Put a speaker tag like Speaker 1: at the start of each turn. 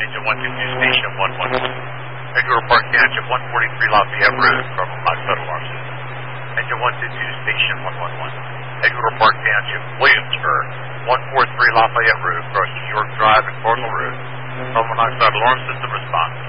Speaker 1: Engine 122, Station 111. Edgewater Park Township, 143 Lafayette Road, Thermal Monoxide Alarm System. Engine 122, Station 111. Edgewater Park Township, Williamsburg, 143 Lafayette Road, across New York Drive and Cardinal Road. Thermal Monoxide Alarm System response.